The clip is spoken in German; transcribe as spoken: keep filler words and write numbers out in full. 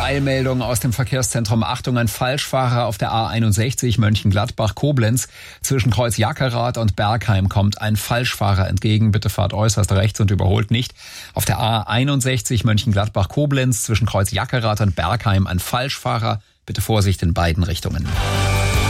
Eilmeldung aus dem Verkehrszentrum. Achtung, ein Falschfahrer auf der A einundsechzig Mönchengladbach-Koblenz. Zwischen Kreuz Jackerath und Bergheim kommt ein Falschfahrer entgegen. Bitte fahrt äußerst rechts und überholt nicht. Auf der A einundsechzig Mönchengladbach-Koblenz zwischen Kreuz Jackerath und Bergheim ein Falschfahrer. Bitte Vorsicht in beiden Richtungen.